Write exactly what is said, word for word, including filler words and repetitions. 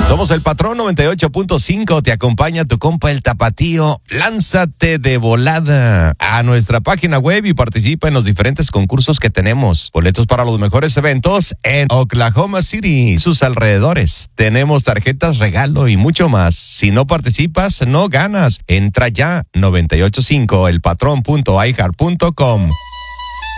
Somos el Patrón noventa y ocho punto cinco, te acompaña tu compa el Tapatío. Lánzate de volada a nuestra página web y participa en los diferentes concursos que tenemos. Boletos para los mejores eventos en Oklahoma City y sus alrededores. Tenemos tarjetas regalo y mucho más. Si no participas, no ganas. Entra ya noventa y ocho punto cinco el patrón punto i heart punto com.